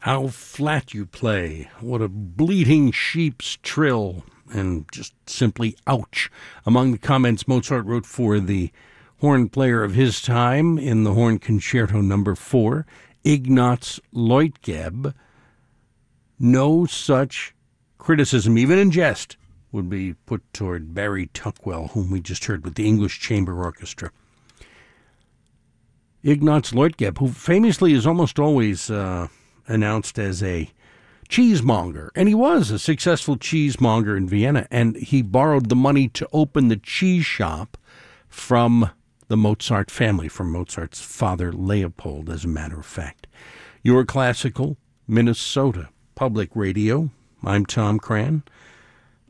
How flat you play. What a bleating sheep's trill. And just simply ouch. Among the comments Mozart wrote for the horn player of his time in the Horn Concerto No. 4, Ignaz Leutgeb, no such criticism, even in jest, would be put toward Barry Tuckwell, whom we just heard with the English Chamber Orchestra. Ignaz Leutgeb, who famously is almost always announced as a cheesemonger, and he was a successful cheesemonger in Vienna, and he borrowed the money to open the cheese shop from the Mozart family, from Mozart's father Leopold, as a matter of fact. Your Classical Minnesota Public Radio. I'm Tom Cran.